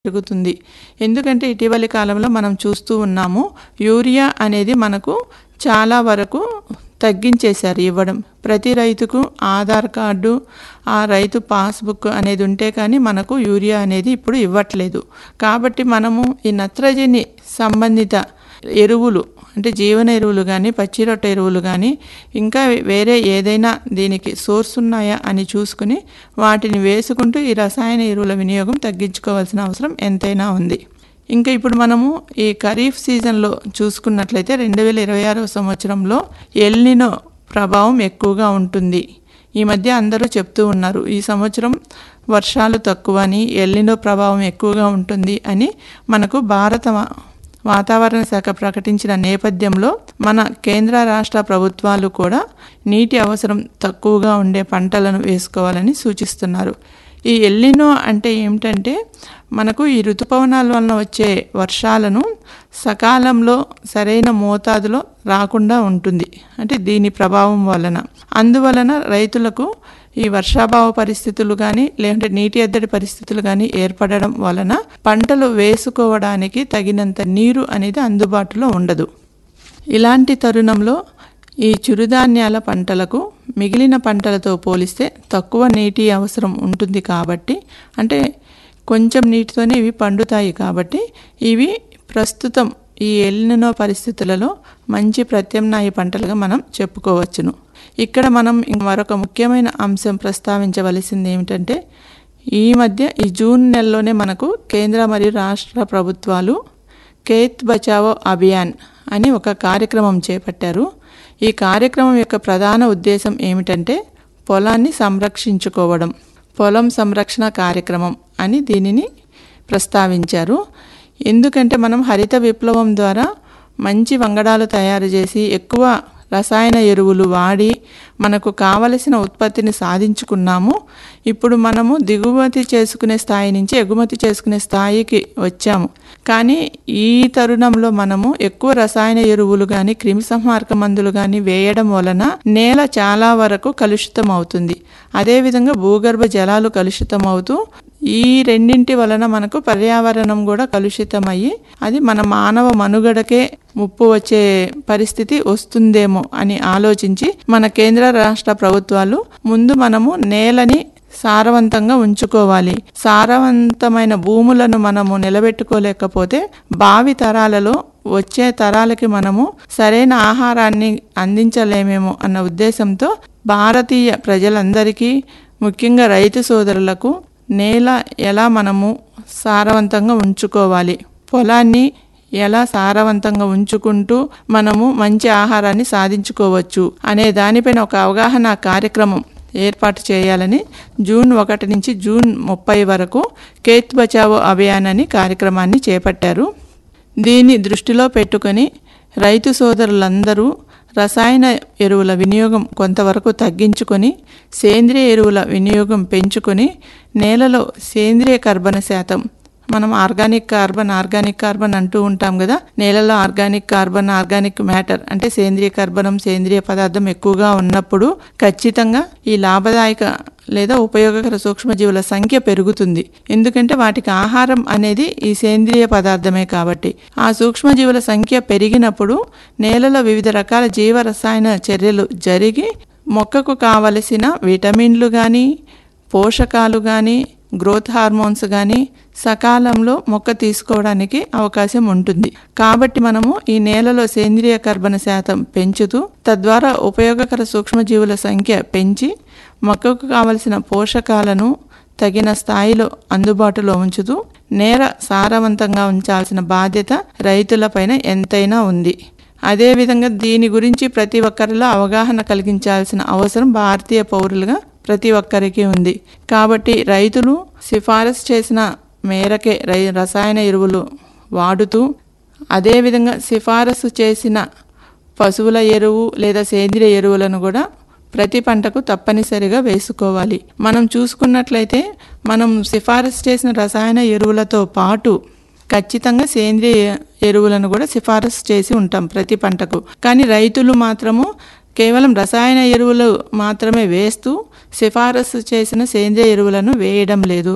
పెరుగుతుంది. ఎందుకంటే ఇటీవలి కాలంలో మనం చూస్తూ ఉన్నాము, యూరియా అనేది మనకు చాలా వరకు తగ్గించేశారు ఇవ్వడం. ప్రతి రైతుకు ఆధార్ కార్డు, ఆ రైతు పాస్బుక్ అనేది ఉంటే కానీ మనకు యూరియా అనేది ఇప్పుడు ఇవ్వట్లేదు. కాబట్టి మనము ఈ నత్రజని సంబంధిత ఎరువులు అంటే జీవన ఎరువులు కానీ, పచ్చిరొట్ట ఎరువులు కానీ, ఇంకా వేరే ఏదైనా దీనికి సోర్స్ ఉన్నాయా అని చూసుకుని వాటిని వేసుకుంటూ ఈ రసాయన ఎరువుల వినియోగం తగ్గించుకోవాల్సిన అవసరం ఎంతైనా ఉంది. ఇంకా ఇప్పుడు మనము ఈ ఖరీఫ్ సీజన్లో చూసుకున్నట్లయితే 2026 సంవత్సరంలో ఎల్నినో ప్రభావం ఎక్కువగా ఉంటుంది. ఈ మధ్య అందరూ చెప్తూ ఉన్నారు, ఈ సంవత్సరం వర్షాలు తక్కువ అని, ఎల్నినో ప్రభావం ఎక్కువగా ఉంటుంది అని మనకు భారత వాతావరణ శాఖ ప్రకటించిన నేపథ్యంలో మన కేంద్ర రాష్ట్ర ప్రభుత్వాలు కూడా నీటి అవసరం తక్కువగా ఉండే పంటలను వేసుకోవాలని సూచిస్తున్నారు. ఈ ఎల్నినో అంటే ఏమిటంటే మనకు ఈ ఋతుపవనాల వలన వచ్చే వర్షాలను సకాలంలో సరైన మోతాదులో రాకుండా ఉంటుంది. అంటే దీని ప్రభావం వలన, అందువలన రైతులకు ఈ వర్షాభావ పరిస్థితులు కానీ లేదంటే నీటి ఎద్దడి పరిస్థితులు కానీ ఏర్పడడం వలన పంటలు వేసుకోవడానికి తగినంత నీరు అనేది అందుబాటులో ఉండదు. ఇలాంటి తరుణంలో ఈ చిరుధాన్యాల పంటలకు మిగిలిన పంటలతో పోలిస్తే తక్కువ నీటి అవసరం ఉంటుంది. కాబట్టి అంటే కొంచెం నీటితోనే ఇవి పండుతాయి. కాబట్టి ఇవి ప్రస్తుతం ఈ ఎల్నినో పరిస్థితులలో మంచి ప్రత్యామ్నాయ పంటలుగా మనం చెప్పుకోవచ్చును. ఇక్కడ మనం మరొక ముఖ్యమైన అంశం ప్రస్తావించవలసింది ఏమిటంటే, ఈ మధ్య ఈ జూన్ నెలలోనే మనకు కేంద్ర మరియు రాష్ట్ర ప్రభుత్వాలు ఖేత్ బచావో అభియాన్ అని ఒక కార్యక్రమం చేపట్టారు. ఈ కార్యక్రమం యొక్క ప్రధాన ఉద్దేశం ఏమిటంటే పొలాన్ని సంరక్షించుకోవడం, పొలం సంరక్షణ కార్యక్రమం అని దీనిని ప్రస్తావించారు. ఎందుకంటే మనం హరిత విప్లవం ద్వారా మంచి వంగడాలు తయారు చేసి ఎక్కువ రసాయన ఎరువులు వాడి మనకు కావలసిన ఉత్పత్తిని సాధించుకున్నాము. ఇప్పుడు మనము దిగుమతి చేసుకునే స్థాయి నుంచి ఎగుమతి చేసుకునే స్థాయికి వచ్చాము. కానీ ఈ తరుణంలో మనము ఎక్కువ రసాయన ఎరువులు కానీ క్రిమిసంహారక మందులు కానీ వేయడం వలన నేల చాలా వరకు కలుషితం అవుతుంది. అదేవిధంగా భూగర్భ జలాలు కలుషితం అవుతూ ఈ రెండింటి వలన మనకు పర్యావరణం కూడా కలుషితమయ్యి అది మన మానవ మనుగడకే ముప్పు వచ్చే పరిస్థితి వస్తుందేమో అని ఆలోచించి మన కేంద్ర రాష్ట్ర ప్రభుత్వాలు ముందు మనము నేలని సారవంతంగా ఉంచుకోవాలి. సారవంతమైన భూములను మనము నిలబెట్టుకోలేకపోతే భావి తరాలలో వచ్చే తరాలకి మనము సరైన ఆహారాన్ని అందించలేమేమో అన్న ఉద్దేశంతో భారతీయ ప్రజలందరికీ, ముఖ్యంగా రైతు సోదరులకు నేల ఎలా మనము సారవంతంగా ఉంచుకోవాలి, పొలాన్ని ఎలా సారవంతంగా ఉంచుకుంటూ మనము మంచి ఆహారాన్ని సాధించుకోవచ్చు అనే దానిపైన ఒక అవగాహన కార్యక్రమం ఏర్పాటు చేయాలని జూన్ 1 నుంచి జూన్ 30 వరకు ఖేత్ బచావో అభియాన్ అని కార్యక్రమాన్ని చేపట్టారు. దీన్ని దృష్టిలో పెట్టుకొని రైతు సోదరులందరూ రసాయన ఎరువుల వినియోగం కొంతవరకు తగ్గించుకొని సేంద్రియ ఎరువుల వినియోగం పెంచుకొని నేలలో సేంద్రియ కర్బన శాతం, మనం ఆర్గానిక్ కార్బన్ అంటూ ఉంటాం కదా, నేలలో ఆర్గానిక్ కార్బన్, ఆర్గానిక్ మ్యాటర్ అంటే సేంద్రియ కర్బనం, సేంద్రియ పదార్థం ఎక్కువగా ఉన్నప్పుడు ఖచ్చితంగా ఈ లాభదాయక లేదా ఉపయోగకర సూక్ష్మజీవుల సంఖ్య పెరుగుతుంది. ఎందుకంటే వాటికి ఆహారం అనేది ఈ సేంద్రియ పదార్థమే కాబట్టి. ఆ సూక్ష్మజీవుల సంఖ్య పెరిగినప్పుడు నేలలో వివిధ రకాల జీవ రసాయన చర్యలు జరిగి మొక్కకు కావలసిన విటమిన్లు కానీ, పోషకాలు కానీ, గ్రోత్ హార్మోన్స్ కానీ సకాలంలో మొక్క తీసుకోవడానికి అవకాశం ఉంటుంది. కాబట్టి మనము ఈ నేలలో సేంద్రియ కర్బన శాతం పెంచుతూ తద్వారా ఉపయోగకర సూక్ష్మజీవుల సంఖ్య పెంచి మొక్కకు కావలసిన పోషకాలను తగిన స్థాయిలో అందుబాటులో ఉంచుతూ నేల సారవంతంగా ఉంచాల్సిన బాధ్యత రైతులపైన ఎంతైనా ఉంది. అదేవిధంగా దీని గురించి ప్రతి ఒక్కరిలో అవగాహన కలిగించాల్సిన అవసరం భారతీయ పౌరులుగా ప్రతి ఒక్కరికి ఉంది. కాబట్టి రైతులు సిఫారసు చేసిన మేరకే రసాయన ఎరువులు వాడుతూ, అదేవిధంగా సిఫారసు చేసిన పశువుల ఎరువు లేదా సేంద్రియ ఎరువులను కూడా ప్రతి పంటకు తప్పనిసరిగా వేసుకోవాలి. మనం చూసుకున్నట్లయితే మనం సిఫారసు చేసిన రసాయన ఎరువులతో పాటు ఖచ్చితంగా సేంద్రియ ఎరువులను కూడా సిఫారసు చేసి ఉంటాం ప్రతి పంటకు. కానీ రైతులు మాత్రము కేవలం రసాయన ఎరువులు మాత్రమే వేస్తూ సిఫారసు చేసిన సేంద్రియ ఎరువులను వేయడం లేదు.